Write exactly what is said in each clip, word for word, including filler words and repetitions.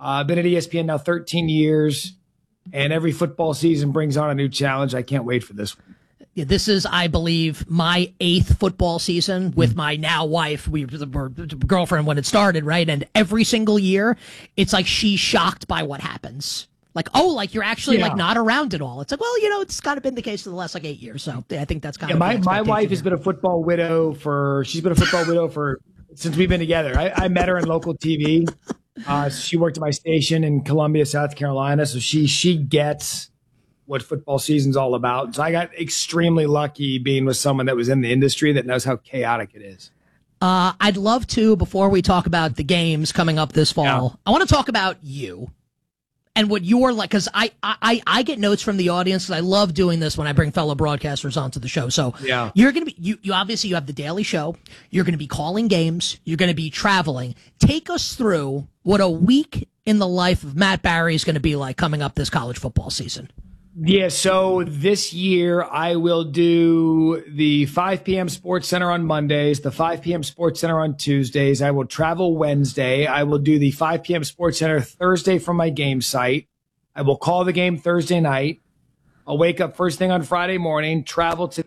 Uh, I've been at E S P N now thirteen years, and every football season brings on a new challenge. I can't wait for this one. Yeah, this is, I believe, my eighth football season with my now wife. We were girlfriend when it started, right? And every single year, it's like she's shocked by what happens. Like, oh, like you're actually yeah. like not around at all. It's like, well, you know, it's kind of been the case for the last like eight years. So yeah, I think that's kind yeah, of my my wife has been a football widow for. She's been a football widow for since we've been together. I, I met her in local T V. Uh, she worked at my station in Columbia, South Carolina. So she she gets what football season's all about. So I got extremely lucky being with someone that was in the industry that knows how chaotic it is. Uh, I'd love to, before we talk about the games coming up this fall, yeah. I want to talk about you and what you're like, because I, I, I get notes from the audience, because I love doing this when I bring fellow broadcasters onto the show. So yeah. you're going to be, you, you obviously you have the Daily Show. You're going to be calling games. You're going to be traveling. Take us through what a week in the life of Matt Barrie is going to be like coming up this college football season. Yeah, so this year I will do the five p.m. Sports Center on Mondays, the five p.m. Sports Center on Tuesdays. I will travel Wednesday. I will do the five p.m. Sports Center Thursday from my game site. I will call the game Thursday night. I'll wake up first thing on Friday morning, travel to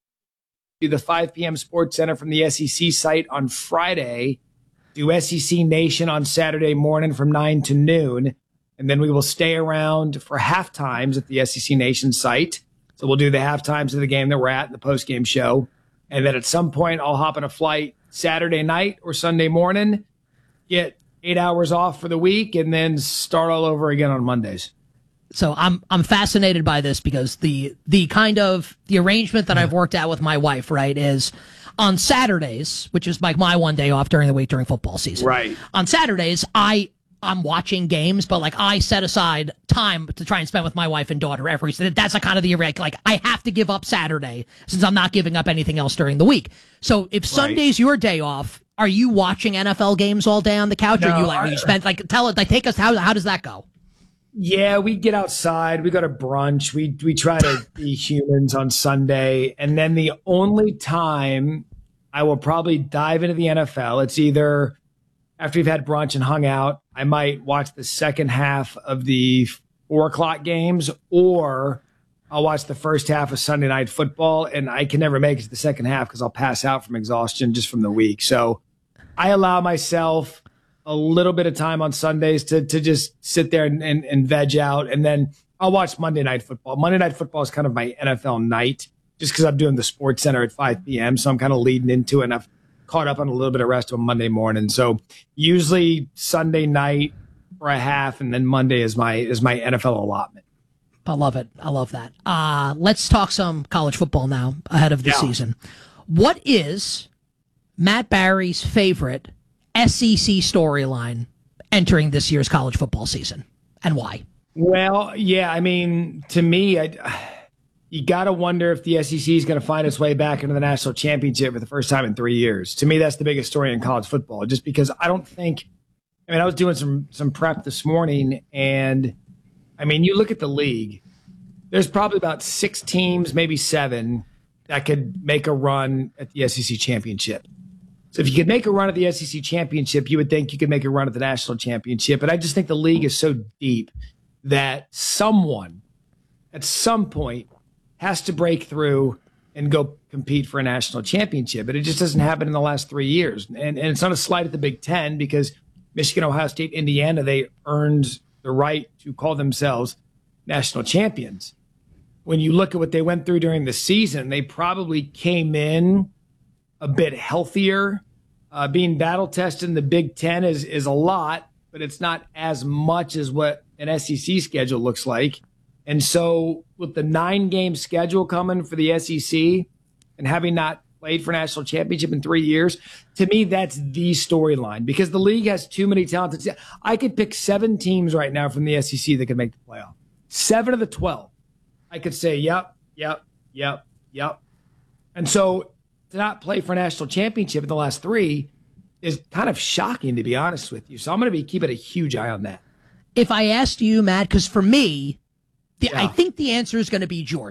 the five p.m. Sports Center from the S E C site on Friday, do S E C Nation on Saturday morning from nine to noon. And then we will stay around for half times at the S E C Nation site. So we'll do the half times of the game that we're at in the post-game show. And then at some point, I'll hop on a flight Saturday night or Sunday morning, get eight hours off for the week, and then start all over again on Mondays. So I'm I'm fascinated by this because the the kind of the arrangement that I've worked out with my wife, right, is on Saturdays, which is like my one day off during the week during football season. Right. On Saturdays, I I'm watching games, but like I set aside time to try and spend with my wife and daughter every. That's a kind of the like I have to give up Saturday since I'm not giving up anything else during the week. So if Sunday's your day off, are you watching N F L games all day on the couch, no, or are you like I, you spend like tell it like take us how how does that go? Yeah, we get outside, we go to brunch, we we try to be humans on Sunday, and then the only time I will probably dive into the N F L, it's either after we've had brunch and hung out, I might watch the second half of the four o'clock games, or I'll watch the first half of Sunday Night Football, and I can never make it to the second half because I'll pass out from exhaustion just from the week. So I allow myself a little bit of time on Sundays to to just sit there and, and, and veg out, and then I'll watch Monday Night Football. Monday Night Football is kind of my N F L night just because I'm doing the Sports Center at five p.m., so I'm kind of leading into it, and I've caught up on a little bit of rest on Monday morning. So usually Sunday night for a half, and then Monday is my is my N F L allotment. I love it. I love that. Uh, let's talk some college football now ahead of the yeah. season. What is Matt Barrie's favorite S E C storyline entering this year's college football season, and why? Well, yeah, I mean, to me, I you got to wonder if the S E C is going to find its way back into the national championship for the first time in three years. To me, that's the biggest story in college football, just because I don't think – I mean, I was doing some some prep this morning, and, I mean, you look at the league, there's probably about six teams, maybe seven, that could make a run at the S E C championship. So if you could make a run at the S E C championship, you would think you could make a run at the national championship. But I just think the league is so deep that someone at some point – has to break through and go compete for a national championship. But it just doesn't happen in the last three years. And, and it's not a slight at the Big Ten because Michigan, Ohio State, Indiana, they earned the right to call themselves national champions. When you look at what they went through during the season, they probably came in a bit healthier. Uh, being battle tested in the Big Ten is, is a lot, but it's not as much as what an S E C schedule looks like. And so with the nine-game schedule coming for the S E C and having not played for national championship in three years, to me, that's the storyline because the league has too many talented. I could pick seven teams right now from the S E C that could make the playoff. Seven of the twelve. I could say, yep, yep, yep, yep. And so to not play for a national championship in the last three is kind of shocking, to be honest with you. So I'm going to be keeping a huge eye on that. If I asked you, Matt, because for me, The, yeah. I think the answer is going to be Georgia.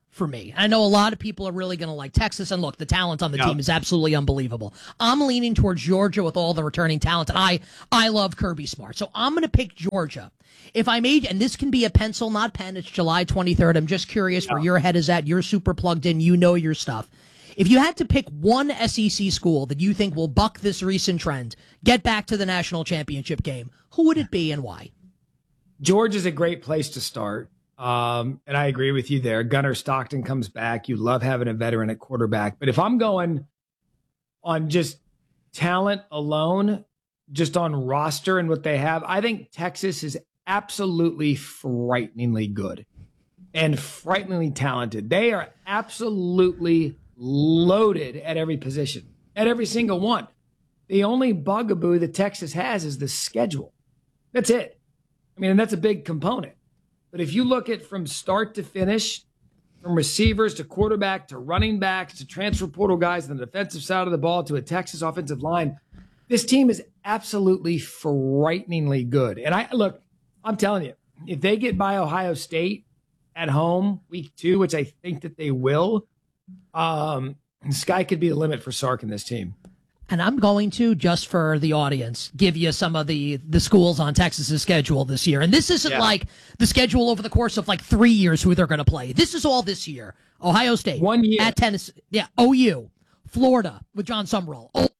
for me. I know a lot of people are really going to like Texas, and look, the talent on the Yep. team is absolutely unbelievable. I'm leaning towards Georgia with all the returning talent, and I I love Kirby Smart, so I'm going to pick Georgia. If I made, and this can be a pencil, not pen, it's July twenty-third. I'm just curious Yeah. where your head is at. You're super plugged in. You know your stuff. If you had to pick one S E C school that you think will buck this recent trend, get back to the national championship game, who would it be and why? Georgia's a great place to start. Um, and I agree with you there. Gunnar Stockton comes back. You love having a veteran at quarterback. But if I'm going on just talent alone, just on roster and what they have, I think Texas is absolutely frighteningly good and frighteningly talented. They are absolutely loaded at every position, at every single one. The only bugaboo that Texas has is the schedule. That's it. I mean, and that's a big component. But if you look at from start to finish, from receivers to quarterback to running backs to transfer portal guys on the defensive side of the ball to a Texas offensive line, this team is absolutely frighteningly good. And I look, I'm telling you, if they get by Ohio State at home week two, which I think that they will, um, the sky could be the limit for Sark and this team. And I'm going to, just for the audience, give you some of the, the schools on Texas's schedule this year. And this isn't Yeah. like the schedule over the course of like three years who they're going to play. This is all this year. Ohio State. One year. At Tennessee. Yeah. O U. Florida with John Summerall. Oh,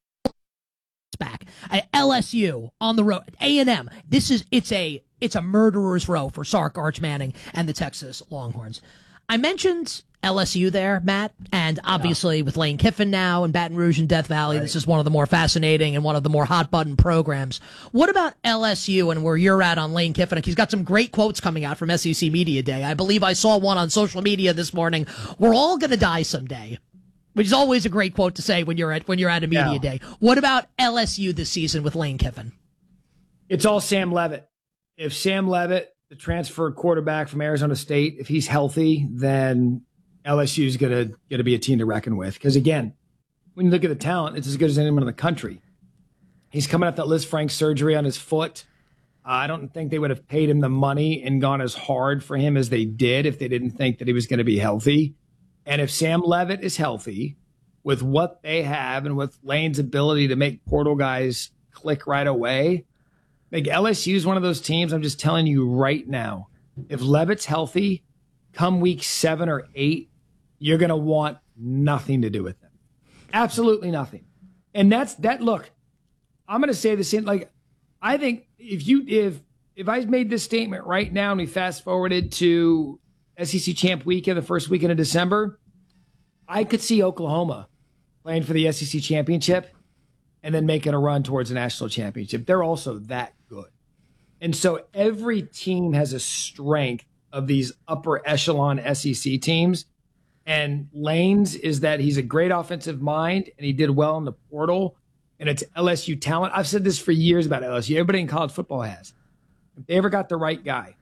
back. At L S U on the road. A and M. This is, it's a, it's a murderer's row for Sark, Arch Manning, and the Texas Longhorns. I mentioned L S U there, Matt, and obviously yeah. with Lane Kiffin now and Baton Rouge and Death Valley, right. This is one of the more fascinating and one of the more hot-button programs. What about L S U and where you're at on Lane Kiffin? He's got some great quotes coming out from S E C Media Day. I believe I saw one on social media this morning. We're all going to die someday, which is always a great quote to say when you're at when you're at a media yeah. day. What about L S U this season with Lane Kiffin? It's all Sam Leavitt. If Sam Leavitt, the transfer quarterback from Arizona State, if he's healthy, then L S U is going to going to be a team to reckon with. Because, again, when you look at the talent, it's as good as anyone in the country. He's coming off that Liz Frank surgery on his foot. Uh, I don't think they would have paid him the money and gone as hard for him as they did if they didn't think that he was going to be healthy. And if Sam Leavitt is healthy with what they have and with Lane's ability to make portal guys click right away, like L S U is one of those teams, I'm just telling you right now, if Leavitt's healthy, come week seven or eight, you're going to want nothing to do with them. Absolutely nothing. And that's that. Look, I'm going to say the same. Like, I think if you, if, if I made this statement right now and we fast forwarded to S E C Champ Weekend, the first weekend of December, I could see Oklahoma playing for the S E C Championship and then making a run towards a national championship. They're also that good. And so every team has a strength of these upper echelon S E C teams. And Lane's is that he's a great offensive mind and he did well in the portal, and it's L S U talent. I've said this for years about L S U. Everybody in college football has. If they ever got the right guy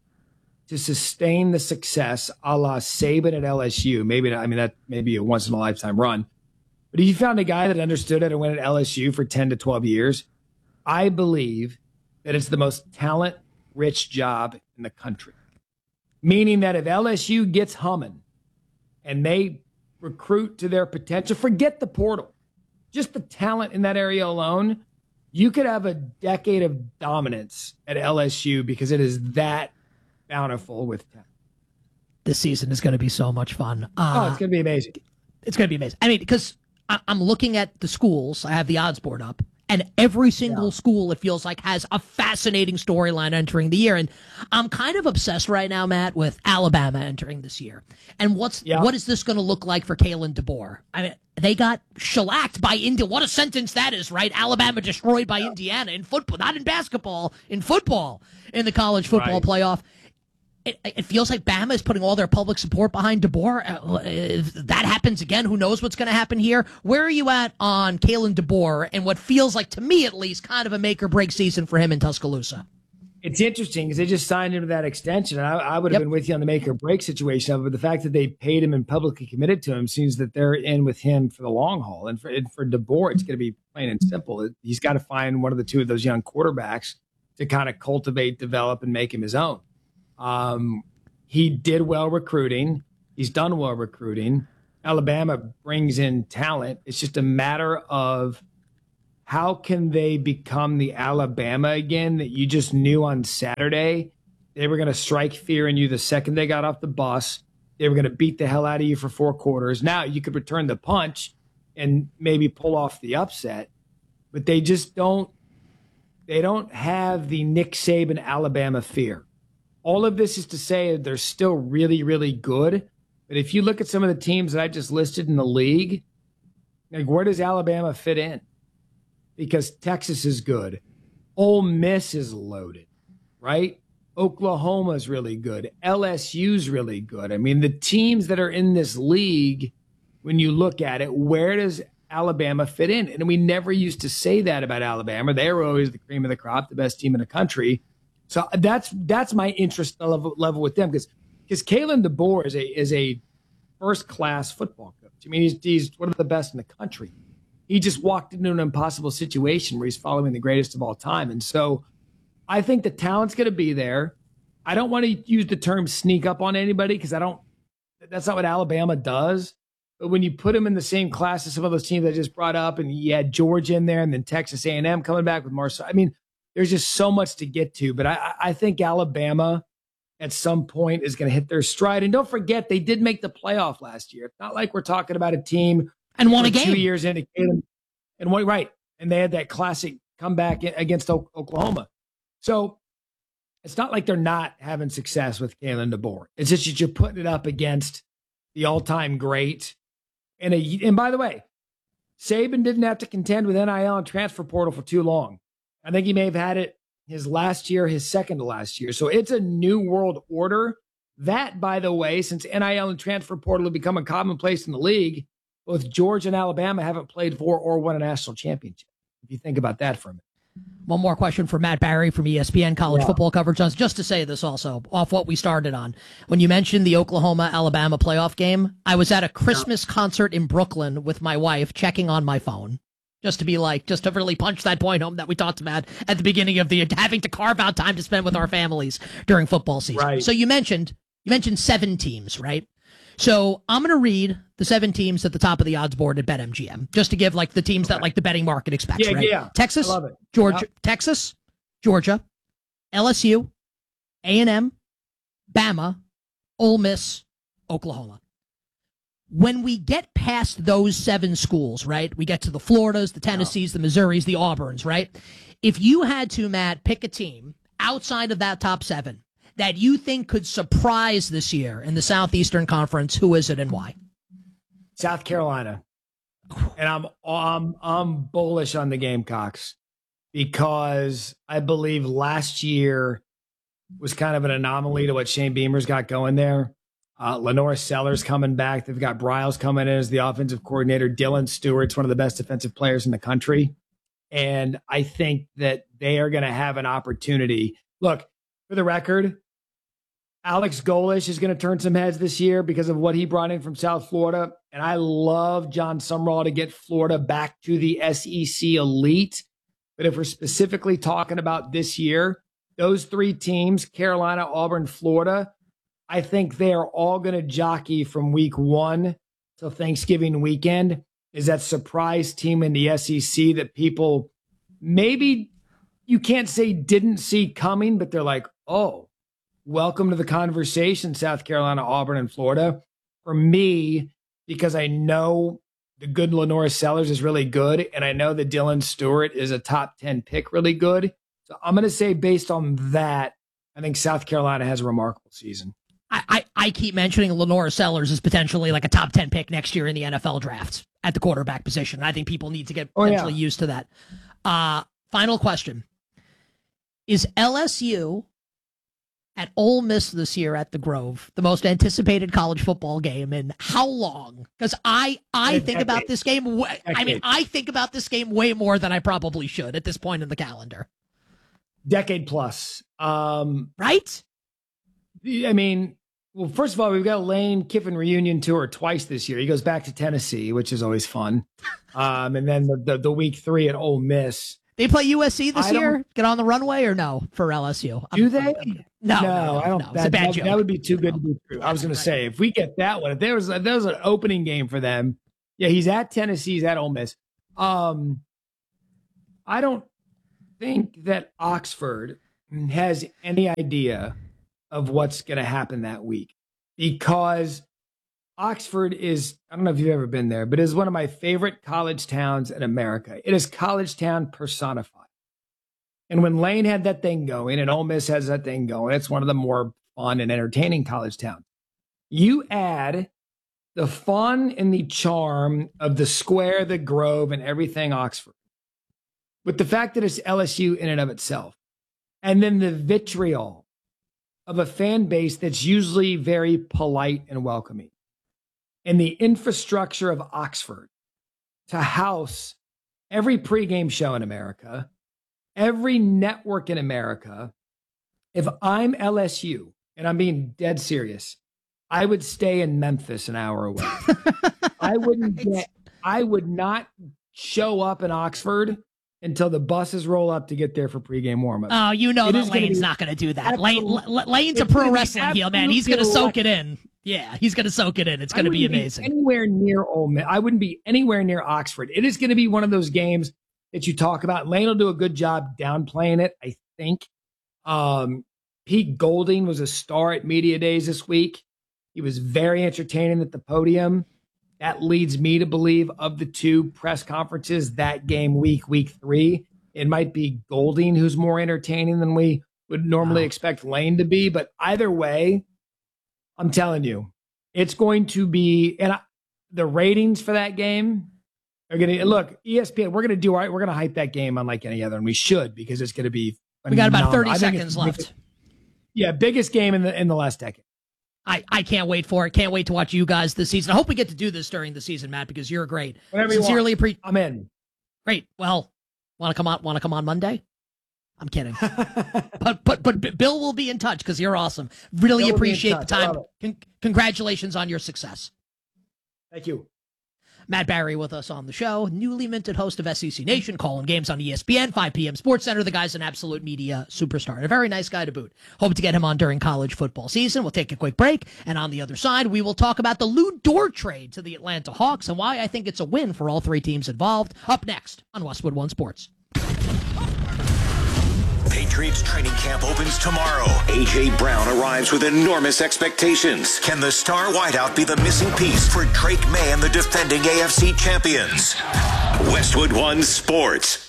to sustain the success a la Saban at L S U, maybe, I mean, that may be a once in a lifetime run. But if you found a guy that understood it and went at L S U for ten to twelve years, I believe that it's the most talent-rich job in the country. Meaning that if L S U gets humming and they recruit to their potential, forget the portal, just the talent in that area alone, you could have a decade of dominance at L S U because it is that bountiful with talent. This season is going to be so much fun. Uh, oh, it's going to be amazing. It's going to be amazing. I mean, because I'm looking at the schools. I have the odds board up. And every single yeah. school, it feels like, has a fascinating storyline entering the year. And I'm kind of obsessed right now, Matt, with Alabama entering this year. And what's yeah. what is this going to look like for Kalen DeBoer? I mean, they got shellacked by India. What a sentence that is, right? Alabama destroyed by yeah. Indiana in football, not in basketball, in football, in the college football right. playoff. It, it feels like Bama is putting all their public support behind DeBoer. Uh, if that happens again, who knows what's going to happen here? Where are you at on Kalen DeBoer and what feels like, to me at least, kind of a make-or-break season for him in Tuscaloosa? It's interesting because they just signed him to that extension. I, I would have yep. been with you on the make-or-break situation of it, but the fact that they paid him and publicly committed to him seems that they're in with him for the long haul. And for, and for DeBoer, it's going to be plain and simple. He's got to find one of the two of those young quarterbacks to kind of cultivate, develop, and make him his own. Um, he did well recruiting. He's done well recruiting. Alabama brings in talent. It's just a matter of how can they become the Alabama again that you just knew on Saturday they were going to strike fear in you the second they got off the bus. They were going to beat the hell out of you for four quarters. Now you could return the punch and maybe pull off the upset, but they just don't. They don't have the Nick Saban Alabama fear. All of this is to say they're still really, really good. But if you look at some of the teams that I just listed in the league, like where does Alabama fit in? Because Texas is good. Ole Miss is loaded, right? Oklahoma's really good. L S U's really good. I mean, the teams that are in this league, when you look at it, where does Alabama fit in? And we never used to say that about Alabama. They were always the cream of the crop, the best team in the country. So that's that's my interest level, level with them because because Kalen DeBoer is a is a first class football coach. I mean, he's he's one of the best in the country. He just walked into an impossible situation where he's following the greatest of all time, and so I think the talent's going to be there. I don't want to use the term sneak up on anybody because I don't. That's not what Alabama does. But when you put them in the same class as some of those teams I just brought up, and you had Georgia in there, and then Texas A and M coming back with Marcel, I mean, there's just so much to get to. But I, I think Alabama at some point is going to hit their stride. And don't forget, they did make the playoff last year. It's not like we're talking about a team and won a game two years into and one right, and they had that classic comeback against Oklahoma. So it's not like they're not having success with Kalen DeBoer. It's just that you're putting it up against the all-time great. And, a, and by the way, Saban didn't have to contend with N I L and transfer portal for too long. I think he may have had it his last year, his second to last year. So it's a new world order. That, by the way, since N I L and transfer portal have become a commonplace in the league, both Georgia and Alabama haven't played for or won a national championship. If you think about that for a minute. One more question for Matt Barry from E S P N College yeah. Football Coverage. Just to say this also, off what we started on. When you mentioned the Oklahoma-Alabama playoff game, I was at a Christmas yeah. concert in Brooklyn with my wife checking on my phone. Just to be like, just to really punch that point home that we talked about at the beginning of the, having to carve out time to spend with our families during football season. Right. So you mentioned, you mentioned seven teams, right? So I'm going to read the seven teams at the top of the odds board at BetMGM, just to give like the teams okay. that like the betting market expects, yeah, right? Yeah, Texas, I love it. Georgia, yep. Texas, Georgia, L S U, A and M, Bama, Ole Miss, Oklahoma. When we get past those seven schools, right, we get to the Floridas, the Tennessees, the Missouris, the Auburns, right? If you had to, Matt, pick a team outside of that top seven that you think could surprise this year in the Southeastern Conference, who is it and why? South Carolina. And I'm I'm I'm bullish on the Gamecocks because I believe last year was kind of an anomaly to what Shane Beamer's got going there. Uh, Lenore Sellers coming back. They've got Bryles coming in as the offensive coordinator. Dylan Stewart's one of the best defensive players in the country. And I think that they are going to have an opportunity. Look, for the record, Alex Golish is going to turn some heads this year because of what he brought in from South Florida. And I love John Sumrall to get Florida back to the S E C elite. But if we're specifically talking about this year, those three teams, Carolina, Auburn, Florida, I think they are all going to jockey from week one till Thanksgiving weekend. Is that surprise team in the S E C that people maybe you can't say didn't see coming, but they're like, oh, welcome to the conversation, South Carolina, Auburn, and Florida. For me, because I know the good Lenore Sellers is really good, and I know that Dylan Stewart is a top ten pick really good. So I'm going to say based on that, I think South Carolina has a remarkable season. I, I, I keep mentioning Lenore Sellers as potentially like a top ten pick next year in the N F L draft at the quarterback position. I think people need to get potentially oh, yeah. used to that. Uh, final question. Is L S U at Ole Miss this year at the Grove the most anticipated college football game in how long? Because I, I think about this game. Way, I mean, I think about this game way more than I probably should at this point in the calendar. Decade plus. Um, right? I mean, well, first of all, we've got a Lane Kiffin reunion tour twice this year. He goes back to Tennessee, which is always fun. Um, and then the, the, the week three at Ole Miss. They play U S C this I don't- year? Get on the runway or no for L S U? Do I'm- they? I'm- no, no, no, I don't. no. It's That, a bad that, joke. that would be too good to be true. I was going to say, if we get that one, if there was, if there was an opening game for them, yeah, he's at Tennessee, he's at Ole Miss. Um, I don't think that Oxford has any idea of what's going to happen that week because Oxford is, I don't know if you've ever been there, but is one of my favorite college towns in America. It is college town personified. And when Lane had that thing going and Ole Miss has that thing going, it's one of the more fun and entertaining college towns. You add the fun and the charm of the Square, the Grove, and everything Oxford, with the fact that it's L S U in and of itself, and then the vitriol of a fan base that's usually very polite and welcoming, and the infrastructure of Oxford to house every pregame show in America, every network in America. If I'm L S U, and I'm being dead serious, I would stay in Memphis an hour away. I wouldn't get, I would not show up in Oxford until the buses roll up to get there for pregame warmups. Oh, you know It that is gonna Lane's be not going to do that. Lane, absolute- L- Lane's a it's pro gonna be wrestling heel, man. He's going to absolutely soak it in. Yeah, he's going to soak it in. It's going to I be wouldn't amazing. anywhere near Ole Miss. I wouldn't be anywhere near Oxford. It is going to be one of those games that you talk about. Lane will do a good job downplaying it, I think. Um, Pete Golding was a star at Media Days this week. He was very entertaining at the podium. That leads me to believe of the two press conferences that game week, week three, it might be Golding who's more entertaining than we would normally Wow. expect Lane to be. But either way, I'm telling you, it's going to be, and I, the ratings for that game are going to look. E S P N, we're going to do our, we're going to hype that game unlike any other, and we should because it's going to be. We got about phenomenal. thirty I think seconds it's the left. biggest- yeah, biggest game in the in the last decade. I, I can't wait for it. Can't wait to watch you guys this season. I hope we get to do this during the season, Matt, because you're great. Whatever you Sincerely want. appreciate. I'm in. Great. Well, want to come on? Want to come on Monday? I'm kidding. but but but Bill will be in touch because you're awesome. Really Bill will be in appreciate the touch. I time. love Con- congratulations on your success. Thank you. Matt Barry with us on the show, newly minted host of S E C Nation, calling games on E S P N, five p.m. Sports Center. The guy's an absolute media superstar and a very nice guy to boot. Hope to get him on during college football season. We'll take a quick break, and on the other side, we will talk about the Lou Dort trade to the Atlanta Hawks and why I think it's a win for all three teams involved. Up next on Westwood One Sports. Patriots training camp opens tomorrow. A J. Brown arrives with enormous expectations. Can the star wideout be the missing piece for Drake May and the defending A F C champions? Westwood One Sports.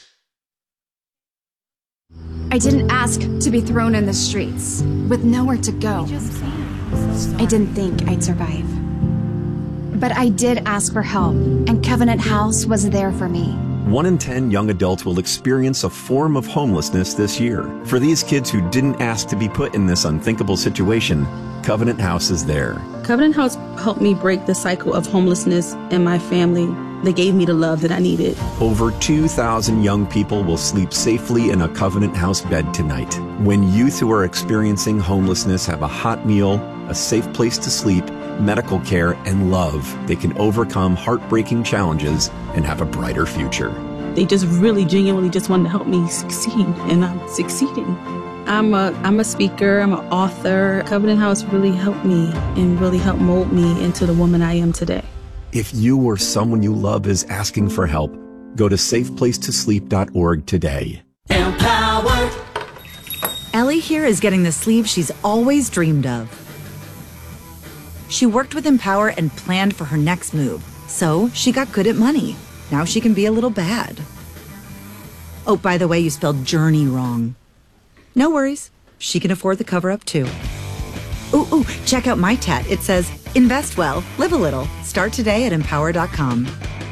I didn't ask to be thrown in the streets with nowhere to go. I didn't think I'd survive. But I did ask for help, and Covenant House was there for me. One in ten young adults will experience a form of homelessness this year. For these kids who didn't ask to be put in this unthinkable situation, Covenant House is there. Covenant House helped me break the cycle of homelessness in my family. They gave me the love that I needed. Over two thousand young people will sleep safely in a Covenant House bed tonight. When youth who are experiencing homelessness have a hot meal, a safe place to sleep, medical care, and love, they can overcome heartbreaking challenges and have a brighter future. They just really genuinely just wanted to help me succeed, and I'm succeeding. I'm a I'm a speaker, I'm an author. Covenant House really helped me and really helped mold me into the woman I am today. If you or someone you love is asking for help, go to safe place to sleep dot org today. Empowered. Ellie here is getting the sleeve she's always dreamed of. She worked with Empower and planned for her next move, so she got good at money. Now she can be a little bad. Oh, by the way, you spelled journey wrong. No worries. She can afford the cover-up, too. Ooh, ooh, check out my tat. It says, invest well, live a little. Start today at empower dot com.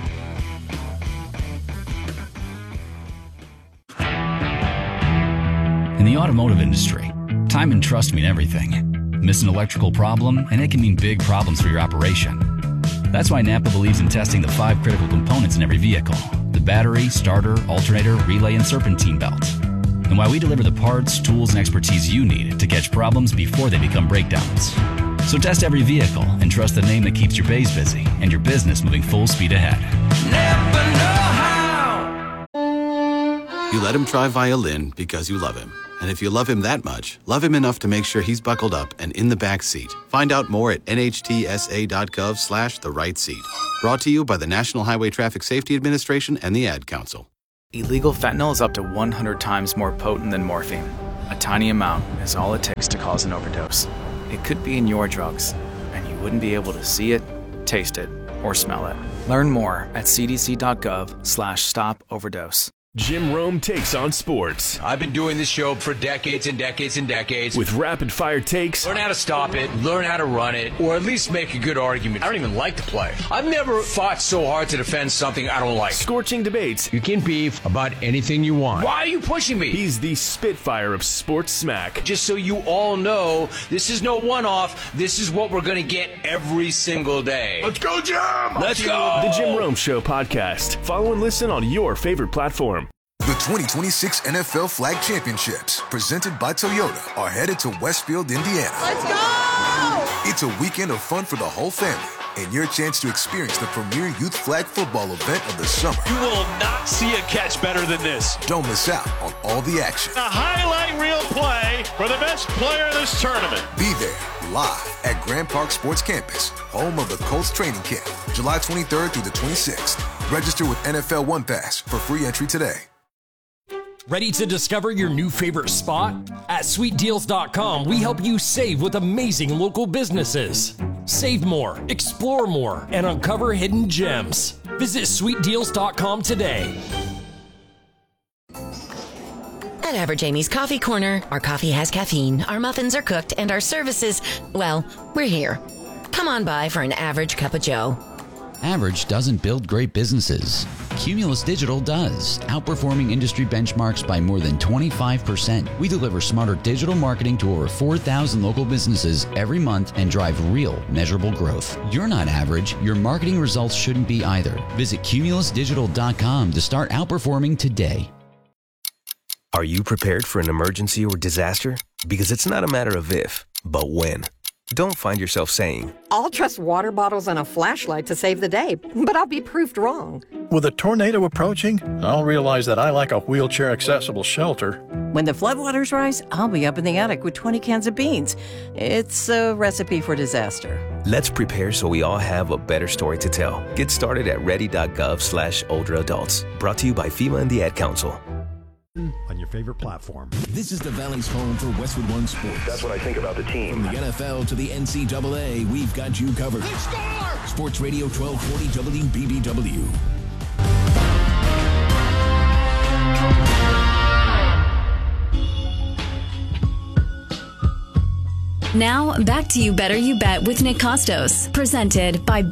In the automotive industry, time and trust mean everything. Miss an electrical problem, and it can mean big problems for your operation. That's why Napa believes in testing the five critical components in every vehicle: the battery, starter, alternator, relay, and serpentine belt. And why we deliver the parts, tools, and expertise you need to catch problems before they become breakdowns. So test every vehicle and trust the name that keeps your bays busy and your business moving full speed ahead. Napa know how. You let him try violin because you love him. And if you love him that much, love him enough to make sure he's buckled up and in the back seat. Find out more at nhtsa.gov slash the right seat. Brought to you by the National Highway Traffic Safety Administration and the Ad Council. Illegal fentanyl is up to one hundred times more potent than morphine. A tiny amount is all it takes to cause an overdose. It could be in your drugs, and you wouldn't be able to see it, taste it, or smell it. Learn more at cdc.gov slash stop overdose. Jim Rome takes on sports. I've been doing this show for decades and decades and decades. With rapid-fire takes. Learn how to stop it, learn how to run it, or at least make a good argument. I don't even like the play. I've never fought so hard to defend something I don't like. Scorching debates. You can beef about anything you want. Why are you pushing me? He's the Spitfire of sports smack. Just so you all know, this is no one-off. This is what we're going to get every single day. Let's go, Jim! Let's go! The Jim Rome Show podcast. Follow and listen on your favorite platform. The twenty twenty-six N F L Flag Championships, presented by Toyota, are headed to Westfield, Indiana. Let's go! It's a weekend of fun for the whole family, and your chance to experience the premier youth flag football event of the summer. You will not see a catch better than this. Don't miss out on all the action. A highlight reel play for the best player in this tournament. Be there, live at Grand Park Sports Campus, home of the Colts training camp, July twenty-third through the twenty-sixth. Register with N F L One Pass for free entry today. Ready to discover your new favorite spot? At sweet deals dot com, we help you save with amazing local businesses. Save more, explore more, and uncover hidden gems. Visit sweet deals dot com today. At Average Amy's Coffee Corner, our coffee has caffeine, our muffins are cooked, and our services, well, we're here. Come on by for an average cup of joe. Average doesn't build great businesses. Cumulus Digital does, outperforming industry benchmarks by more than twenty-five percent. We deliver smarter digital marketing to over four thousand local businesses every month and drive real, measurable growth. You're not average. Your marketing results shouldn't be either. Visit cumulus digital dot com to start outperforming today. Are you prepared for an emergency or disaster? Because it's not a matter of if, but when. Don't find yourself saying, I'll trust water bottles and a flashlight to save the day, but I'll be proved wrong. With a tornado approaching, I'll realize that I like a wheelchair-accessible shelter. When the floodwaters rise, I'll be up in the attic with twenty cans of beans. It's a recipe for disaster. Let's prepare so we all have a better story to tell. Get started at ready.gov slash older adults. Brought to you by FEMA and the Ad Council. On your favorite platform. This is the Valley's home for Westwood One Sports. That's what I think about the team. From the N F L to the N C double A, we've got you covered. Sports Radio twelve forty W B B W. Now, back to You Better You Bet with Nick Costos, presented by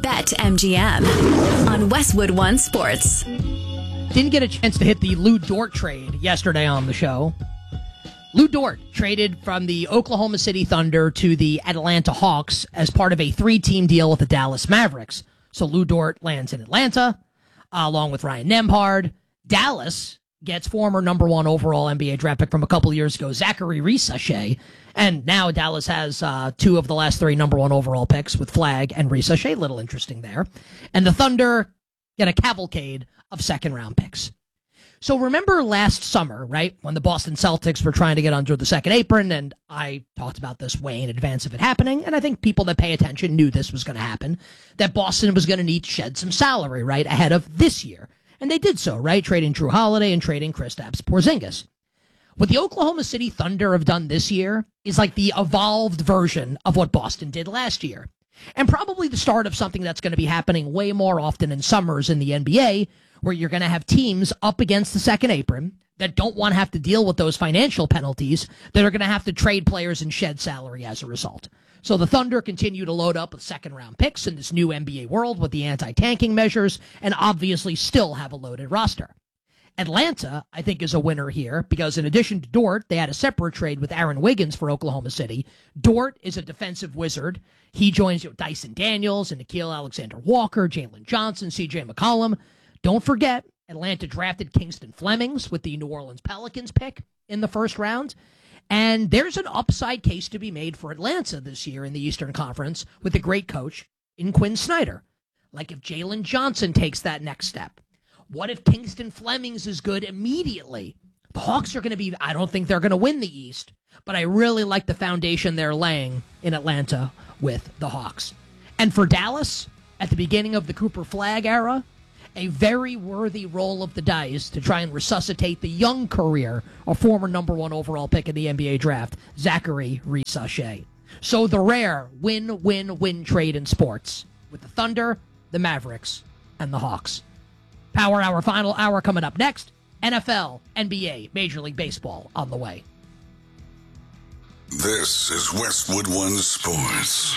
BetMGM on Westwood One Sports. Didn't get a chance to hit the Lou Dort trade yesterday on the show. Lou Dort traded from the Oklahoma City Thunder to the Atlanta Hawks as part of a three-team deal with the Dallas Mavericks. So Lou Dort lands in Atlanta, uh, along with Ryan Nembhard. Dallas gets former number one overall N B A draft pick from a couple of years ago, Zachary Risacher. And now Dallas has uh, two of the last three number one overall picks with Flagg and Risacher. A little interesting there. And the Thunder get a cavalcade of second-round picks. So remember last summer, right, when the Boston Celtics were trying to get under the second apron, and I talked about this way in advance of it happening, and I think people that pay attention knew this was going to happen, that Boston was going to need to shed some salary, right, ahead of this year. And they did so, right, trading Drew Holiday and trading Kristaps Porzingis. What the Oklahoma City Thunder have done this year is like the evolved version of what Boston did last year. And probably the start of something that's going to be happening way more often in summers in the N B A, where you're going to have teams up against the second apron that don't want to have to deal with those financial penalties, that are going to have to trade players and shed salary as a result. So the Thunder continue to load up with second-round picks in this new N B A world with the anti-tanking measures, and obviously still have a loaded roster. Atlanta, I think, is a winner here because in addition to Dort, they had a separate trade with Aaron Wiggins for Oklahoma City. Dort is a defensive wizard. He joins you know, Dyson Daniels and Nickeil Alexander-Walker, Jalen Johnson, C J McCollum. Don't forget, Atlanta drafted Kingston Flemings with the New Orleans Pelicans pick in the first round. And there's an upside case to be made for Atlanta this year in the Eastern Conference with a great coach in Quinn Snyder. Like if Jalen Johnson takes that next step. What if Kingston Flemings is good immediately The Hawks are going to be, I don't think they're going to win the East, but I really like the foundation they're laying in Atlanta with the Hawks. And for Dallas, at the beginning of the Cooper Flagg era, a very worthy roll of the dice to try and resuscitate the young career of former number one overall pick in the N B A draft, Zachary Reese-Sachet. So the rare win-win-win trade in sports with the Thunder, the Mavericks, and the Hawks. Power Hour, final hour coming up next. N F L, N B A, Major League Baseball on the way. This is Westwood One Sports.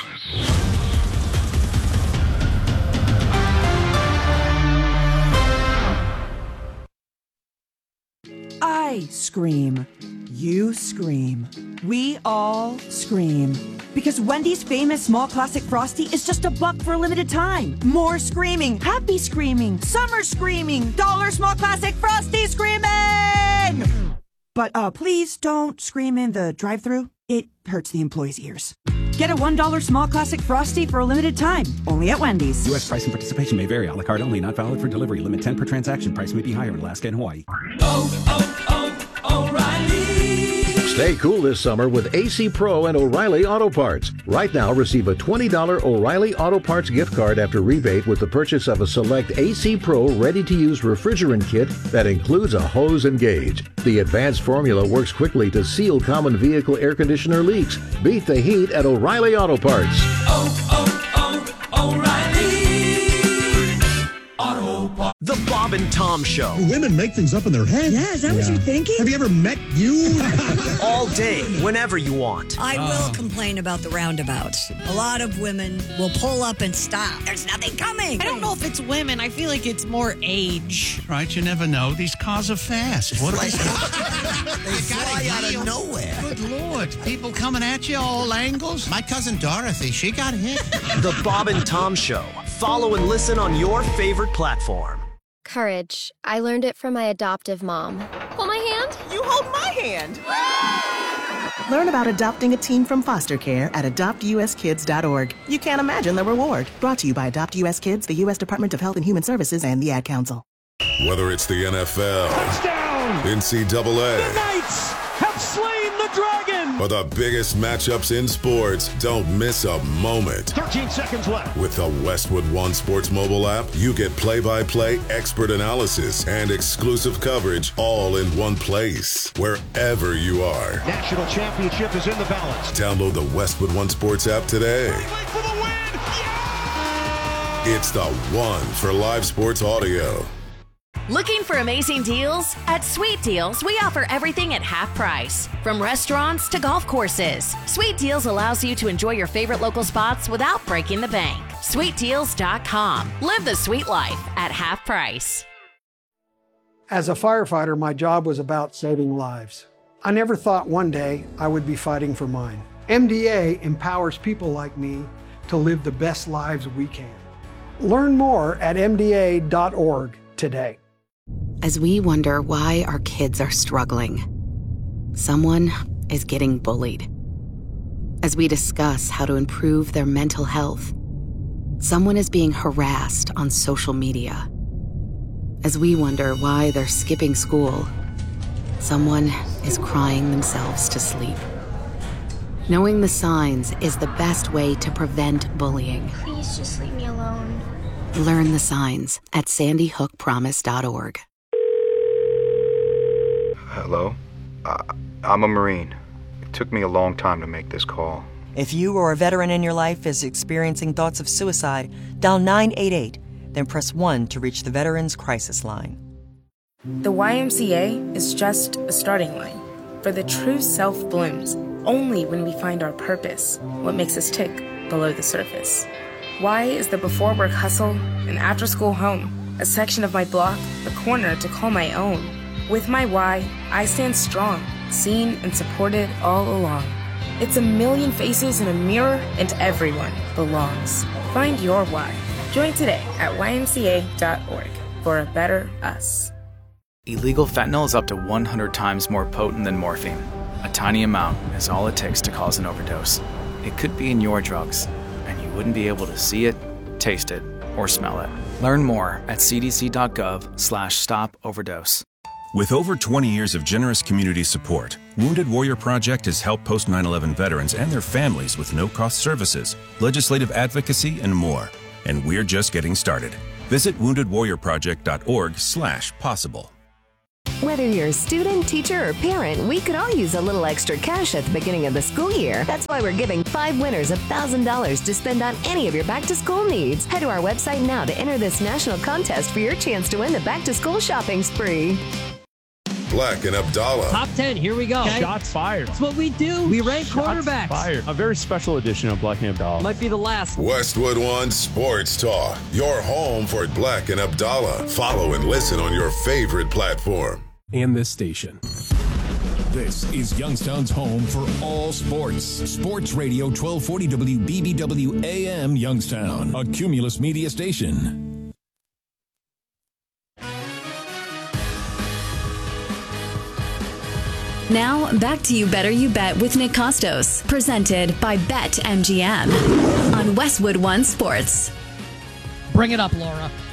I scream. You scream. We all scream. Because Wendy's famous small classic Frosty is just a buck for a limited time. More screaming, happy screaming, summer screaming, dollar small classic Frosty screaming! But uh, please don't scream in the drive-thru. It hurts the employees' ears. Get a one dollar small classic Frosty for a limited time. Only at Wendy's. U S price and participation may vary. A la carte only. Not valid for delivery. Limit ten per transaction. Price may be higher in Alaska and Hawaii. Oh, oh, oh, O'Reilly! Stay cool this summer with A C Pro and O'Reilly Auto Parts. Right now, receive a twenty dollars O'Reilly Auto Parts gift card after rebate with the purchase of a select A C Pro ready-to-use refrigerant kit that includes a hose and gauge. The advanced formula works quickly to seal common vehicle air conditioner leaks. Beat the heat at O'Reilly Auto Parts. Oh, oh, oh, O'Reilly Auto Parts. The Bob and Tom Show. Women make things up in their head. Yeah, is that yeah. what you're thinking? Have you ever met you? All day, whenever you want. I will uh. complain about the roundabouts. A lot of women will pull up and stop. There's nothing coming. I don't know if it's women. I feel like it's more age. Right, you never know. These cars are fast. What They fly out of nowhere. Good Lord. People coming at you all angles. My cousin Dorothy, she got hit. The Bob and Tom Show. Follow and listen on your favorite platform. Courage. I learned it from my adoptive mom. Hold my hand. You hold my hand. Learn about adopting a teen from foster care at adopt u s kids dot org. You can't imagine the reward. Brought to you by Adopt U S Kids, the U S Department of Health and Human Services, and the Ad Council. Whether it's the N F L, touchdown, N C double A, the Knights have slain the dragon, or the biggest matchups in sports, don't miss a moment. thirteen seconds left. With the Westwood One Sports mobile app, you get play-by-play, expert analysis, and exclusive coverage all in one place, wherever you are. National championship is in the balance. Download the Westwood One Sports app today. For the win. Yeah! It's the one for live sports audio. Looking for amazing deals? At Sweet Deals, we offer everything at half price. From restaurants to golf courses, Sweet Deals allows you to enjoy your favorite local spots without breaking the bank. sweet deals dot com. Live the sweet life at half price. As a firefighter, my job was about saving lives. I never thought one day I would be fighting for mine. M D A empowers people like me to live the best lives we can. Learn more at m d a dot org today. As we wonder why our kids are struggling, someone is getting bullied. As we discuss how to improve their mental health, someone is being harassed on social media. As we wonder why they're skipping school, someone is crying themselves to sleep. Knowing the signs is the best way to prevent bullying. Please just leave me alone. Learn the signs at sandy hook promise dot org. Hello? Uh, I'm a Marine. It took me a long time to make this call. If you or a veteran in your life is experiencing thoughts of suicide, dial nine eight eight, then press one to reach the Veterans Crisis Line. The Y M C A is just a starting line, for the true self blooms only when we find our purpose, what makes us tick below the surface. Y is the before work hustle, an after school home, a section of my block, a corner to call my own. With my Y, I stand strong, seen and supported all along. It's a million faces in a mirror, and everyone belongs. Find your why. Join today at y m c a dot org for a better us. Illegal fentanyl is up to one hundred times more potent than morphine. A tiny amount is all it takes to cause an overdose. It could be in your drugs, and you wouldn't be able to see it, taste it, or smell it. Learn more at c d c dot gov slash stop overdose. With over twenty years of generous community support, Wounded Warrior Project has helped post nine eleven veterans and their families with no-cost services, legislative advocacy, and more. And we're just getting started. Visit wounded warrior project dot org slash possible. Whether you're a student, teacher, or parent, we could all use a little extra cash at the beginning of the school year. That's why we're giving five winners one thousand dollars to spend on any of your back-to-school needs. Head to our website now to enter this national contest for your chance to win the back-to-school shopping spree. Black and Abdallah. Top ten, here we go. Okay. Shots fired. That's what we do. We rank Shots quarterbacks. Fired. A very special edition of Black and Abdallah. Might be the last. Westwood One Sports Talk. Your home for Black and Abdallah. Follow and listen on your favorite platform. And this station. This is Youngstown's home for all sports. Sports Radio twelve forty W B B W A M Youngstown, a Cumulus media station. Now, back to You Better You Bet with Nick Costos, presented by Bet M G M on Westwood One Sports. Bring it up, Laura.